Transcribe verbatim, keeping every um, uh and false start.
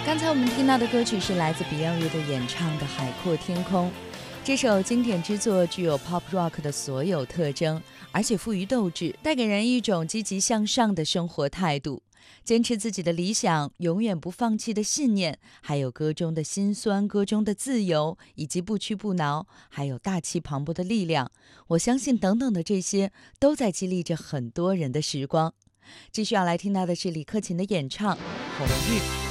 刚才我们听到的歌曲是来自 Beyond 乐队演唱的《海阔天空》。这首经典之作具有 pop rock 的所有特征，而且富于斗志，带给人一种积极向上的生活态度。坚持自己的理想，永远不放弃的信念，还有歌中的辛酸，歌中的自由，以及不屈不挠，还有大气磅礴的力量，我相信等等的这些都在激励着很多人的时光。继续要来听到的是李克勤的演唱《红日》。